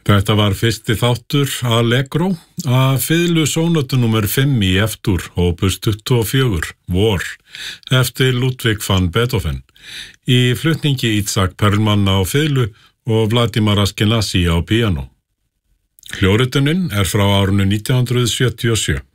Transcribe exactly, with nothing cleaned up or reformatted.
Þetta var fyrsti þáttur Allegro að fiðlu sónötu númer fimm í F-dúr, opus tuttugu og fjögur, vor, eftir Ludwig van Beethoven, í flutningi Itzhak Perlman á fiðlu og Vladimir Ashkenazy á píanó. Hljóðritunin er frá árinu nítján hundruð sjötíu og sjö.